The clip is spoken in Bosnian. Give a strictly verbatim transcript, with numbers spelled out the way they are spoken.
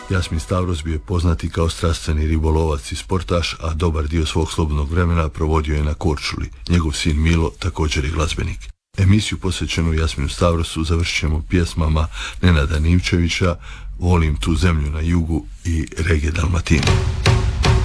Jasmin Stavros bio je poznati kao strastveni ribolovac i sportaš, a dobar dio svog slobodnog vremena provodio je na Korčuli. Njegov sin Milo također je glazbenik. Emisiju posvećenu Jasminu Stavrosu završit ćemo pjesmama Nenada Nimčevića, Volim tu zemlju na jugu i Reggae Dalmatinu.